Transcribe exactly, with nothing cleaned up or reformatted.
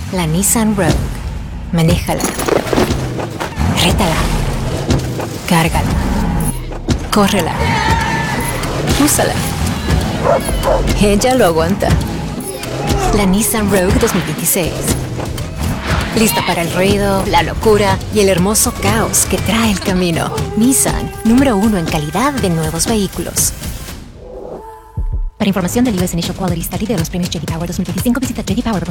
La Nissan Rogue. Manéjala. Rétala. Cárgala. Córrela. Úsala. Ella lo aguanta. La Nissan Rogue dos mil veintiséis. Lista para el ruido, la locura y el hermoso caos que trae el camino. Nissan, número uno en calidad de nuevos vehículos. Para información del U S Initial Quality Study de los premios J D Power dos mil veinticinco, visita j d power punto com.